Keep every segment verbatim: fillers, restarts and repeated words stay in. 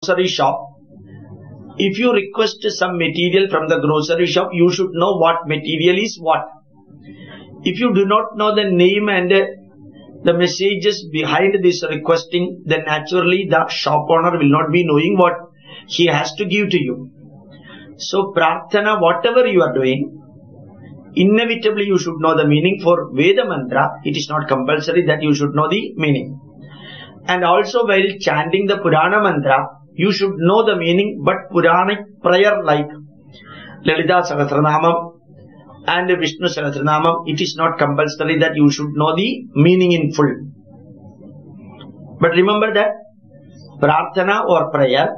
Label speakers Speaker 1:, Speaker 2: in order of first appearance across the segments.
Speaker 1: grocery shop, if you request some material from the grocery shop, you should know what material is what. If you do not know the name and the messages behind this requesting, then naturally the shop owner will not be knowing what he has to give to you. So prarthana, whatever you are doing, inevitably you should know the meaning. For Veda mantra, it is not compulsory that you should know the meaning. And also while chanting the Purana mantra, you should know the meaning, but Puranic prayer like Lalita Sahasranamam and Vishnu Sahasranamam, it is not compulsory that you should know the meaning in full. But remember that prarthana or prayer,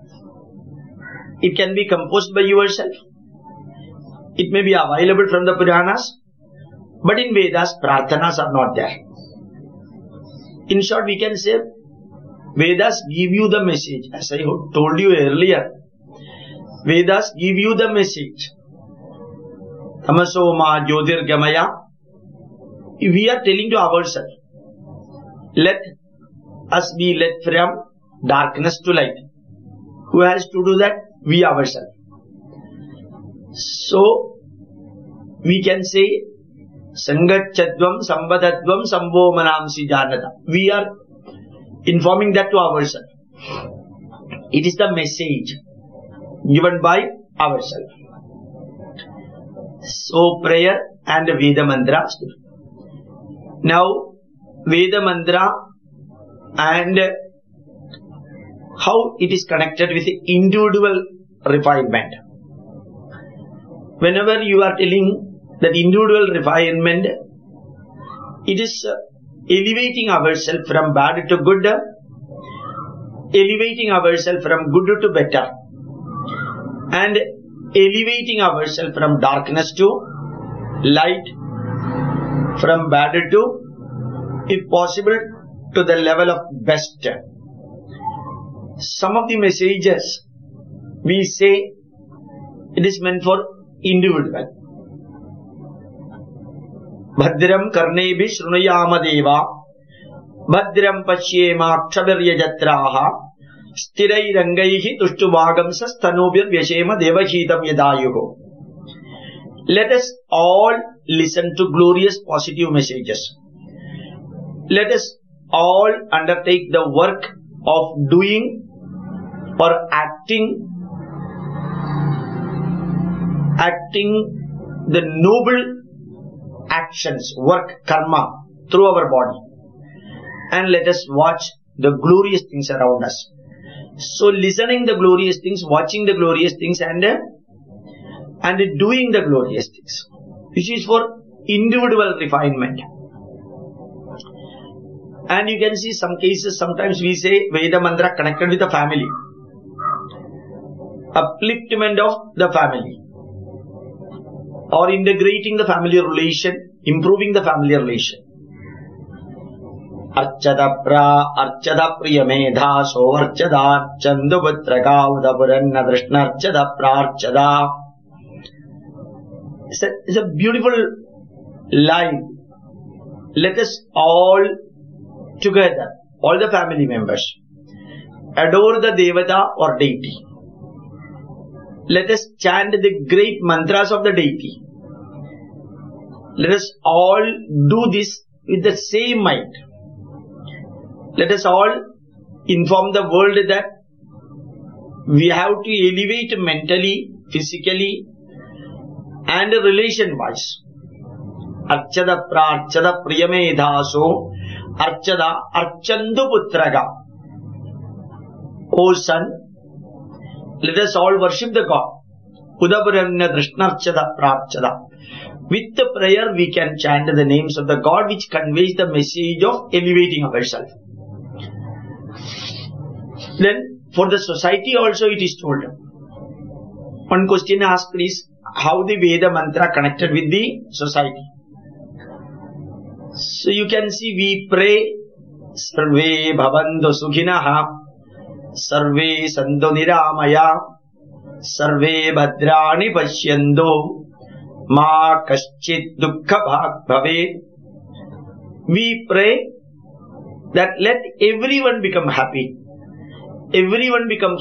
Speaker 1: it can be composed by yourself. It may be available from the Puranas, but in Vedas, prarthanas are not there. In short, we can say, Vedas give you the message. As I told you earlier, Vedas give you the message. Tamasoma Jyotirgamaya. We are telling to ourselves, let us be led from darkness to light. Who has to do that? We ourselves. So, we can say, Sangachadvam, Sambadadvam, Sambhomanamsi Janata. We are informing that to ourselves. It is the message given by ourselves. So, prayer and Veda mantra. Now, Veda mantra and how it is connected with individual refinement. Whenever you are telling that individual refinement, it is elevating ourselves from bad to good, elevating ourselves from good to better, and elevating ourselves from darkness to light, from bad to, if possible, to the level of best. Some of the messages we say it is meant for individual. Bhadram karnebhi shrunuyama deva Bhadram pashyema kshavirya jatraha Stirai rangaihi tushtubhagam sastanubhir vyashema devahitam yadayuho. Let us all listen to glorious positive messages. Let us all undertake the work of doing or acting acting the noble actions, work, karma through our body, and let us watch the glorious things around us. So listening the glorious things, watching the glorious things, and and doing the glorious things, which is for individual refinement. And you can see some cases, sometimes we say Veda mantra connected with the family, upliftment of the family, or integrating the family relation, improving the family relation. Archada pra, archada priya medha, so archada, chanduputraka, udapuranna drishna, archada pra, archada. It's a, it's a beautiful line. Let us all together, all the family members, adore the Devata or deity. Let us chant the great mantras of the deity. Let us all do this with the same mind. Let us all inform the world that we have to elevate mentally, physically, and relation-wise. Archada pra, archada priyamedhaso, archada archanduputraga. O son, let us all worship the God. Udapuranna drishnarchada prarchada. With the prayer we can chant the names of the God, which conveys the message of elevating ourselves. Then for the society also it is told. One question asked is how the Veda mantra connected with the society. So you can see we pray Sarve bhavantu sukhinaha Sarve santu niramaya Sarve bhadrani pasyantu Ma kaschit dukkha bhag bhave. We pray that let everyone become happy. Everyone become